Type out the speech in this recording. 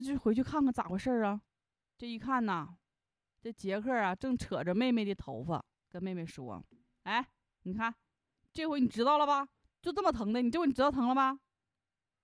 就回去看看咋回事啊。这一看呐，这杰克啊正扯着妹妹的头发，跟妹妹说：“哎，你看，这回你知道了吧？就这么疼的，你这回你知道疼了吧？”